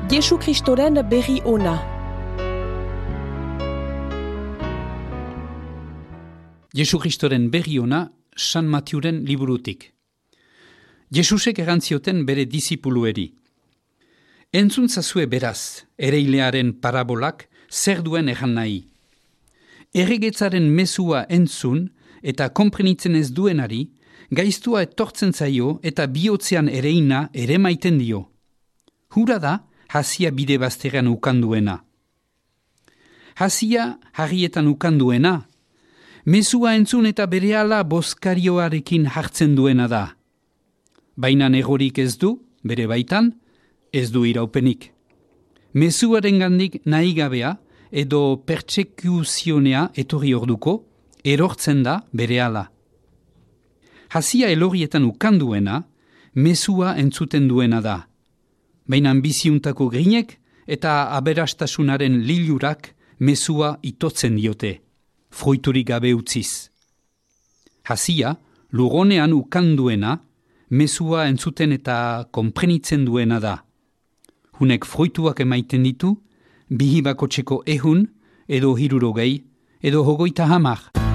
Jesu Kristoren berri ona. Jesu Kristoren berri ona San Matiuren liburutik. Jesusek erantzioten bere disipulueri. Entzuntzazue beraz, ereilearen parabolak zer duen egan nahi. Erregetzaren mezua entzun eta konprenitzen ez duenari, gaiztua etortzen zaio eta bihotzean ereina ere maiten dio. Hura da, hasia bide bazterrean ukanduena. Hasia harrietan ukanduena, mezua entzun eta berehala bozkarioarekin hartzen duena da. Baina egorik ez du, bere baitan, ez du iraupenik. Mezuaren gandik nahi gabea edo pertsekuzionea etorri orduko, erortzen da berehala. Hasia elorrietan ukanduena, mezua entzuten duena da. Baina biziuntako grinek eta aberastasunaren lilurak mezua itotzen diote, fruiturik gabe utziz. Hasia, luronean ukanduena, mezua entzuten eta konprenitzen duena da. Hunek fruituak emaiten ditu, bihibakotxeko ehun, edo 60, edo 50.